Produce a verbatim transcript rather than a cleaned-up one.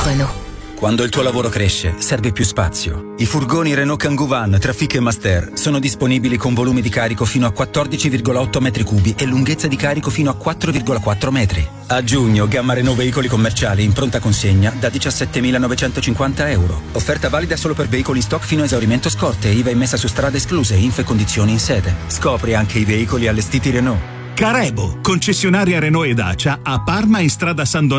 Renault. Quando il tuo lavoro cresce, serve più spazio. I furgoni Renault Kangoo Van, Trafic e Master sono disponibili con volumi di carico fino a quattordici virgola otto metri cubi e lunghezza di carico fino a quattro virgola quattro metri. A giugno, gamma Renault veicoli commerciali in pronta consegna da diciassettemilanovecentocinquanta euro. Offerta valida solo per veicoli in stock fino a esaurimento scorte, I V A immessa su strade escluse, info e condizioni in sede. Scopri anche i veicoli allestiti Renault. Carebo, concessionaria Renault e Dacia a Parma in strada San Donato